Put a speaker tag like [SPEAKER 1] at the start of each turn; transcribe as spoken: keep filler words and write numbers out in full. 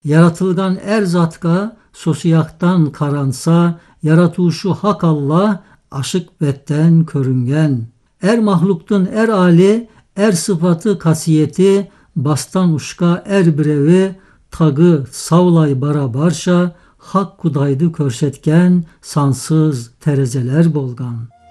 [SPEAKER 1] Yaratılgan er zatka, sosiyaktan karansa, yaratuşu hak Allah, aşık betten körüngen. Er mahluktun er ali, er sıfatı kasiyeti, bastan uşka er birevi, tagı savlay bara barşa, hak kudaydı körsetken, sansız terezeler bolgan.